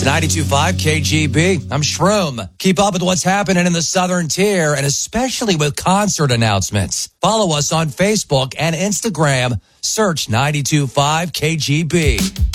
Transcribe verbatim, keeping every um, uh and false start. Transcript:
ninety-two point five K G B. I'm Shroom. Keep up with what's happening in the Southern Tier, and especially with concert announcements. Follow us on Facebook and Instagram. Search ninety-two point five K G B.